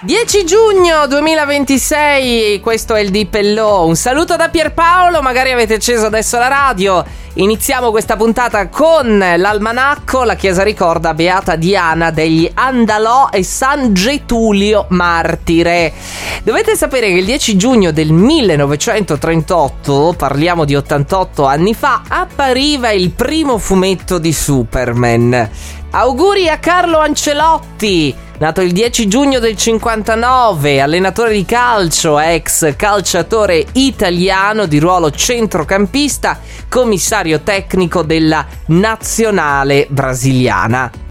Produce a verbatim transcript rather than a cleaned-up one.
dieci giugno duemilaventisei, questo è il Di Pellò. Un saluto da Pierpaolo, magari avete acceso adesso la radio. Iniziamo questa puntata con l'almanacco. La Chiesa ricorda Beata Diana degli Andalò e San Getulio martire. Dovete sapere che il dieci giugno del millenovecentotrentotto, parliamo di ottantotto anni fa, appariva il primo fumetto di Superman. Auguri a Carlo Ancelotti, nato il dieci giugno del cinquantanove, allenatore di calcio, ex calciatore italiano di ruolo centrocampista, commissario tecnico della nazionale brasiliana.